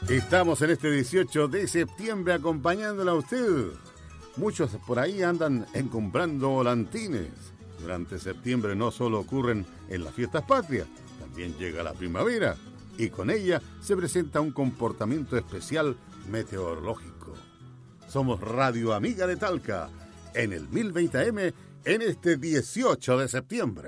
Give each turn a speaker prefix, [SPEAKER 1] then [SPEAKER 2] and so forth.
[SPEAKER 1] Estamos en este 18 de septiembre acompañándola a usted. Muchos por ahí andan comprando volantines. Durante septiembre no solo ocurren en las fiestas patrias, también llega la primavera y con ella se presenta un comportamiento especial meteorológico. Somos Radio Amiga de Talca en el 1020 AM en este 18 de septiembre.